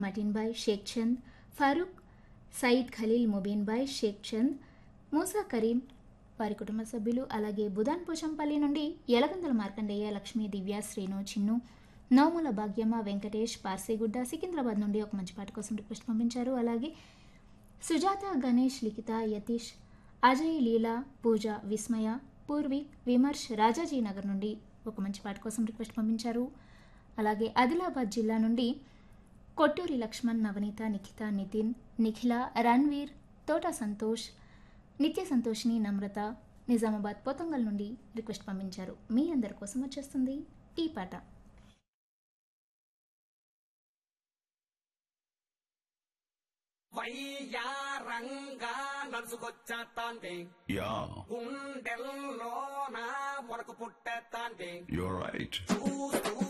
Matin bye Sheikh Chand, Farooq Saeed Khaleel Mubeen bye Sheikh Chand, Musa Karim వారి కుటుంబ సభ్యులు, అలాగే బుధాన్ పోచంపల్లి నుండి యలగందుల మార్కండేయ, లక్ష్మీ, దివ్య, శ్రీను, చిన్ను, నోముల భాగ్యమ్మ, వెంకటేష్, పార్సీగుడ్డ, సికింద్రాబాద్ నుండి ఒక మంచి పాట కోసం రిక్వెస్ట్ పంపించారు. అలాగే సుజాత, గణేష్, లిఖిత, యతీష్, అజయ్, లీలా, పూజ, విస్మయ, పూర్వి, విమర్శ్ రాజాజీ నగర్ నుండి ఒక మంచి పాట కోసం రిక్వెస్ట్ పంపించారు. అలాగే ఆదిలాబాద్ జిల్లా నుండి కొట్టూరి లక్ష్మణ్, నవనీత, నిఖిత, నితిన్, నిఖిల, రణ్వీర్, తోట సంతోష్, నిత్య సంతోషిని, నమ్రత నిజామాబాద్ పోతంగల్ నుండి రిక్వెస్ట్ పంపించారు. మీ అందరి కోసం వచ్చేస్తుంది ఈ పాట. వయ్యారంగా నడుచుకొచ్చేస్తాంటే Yeah, గుండెల్లో నా మొరకు పుట్టేస్తాంటే you're right. చూస్తూ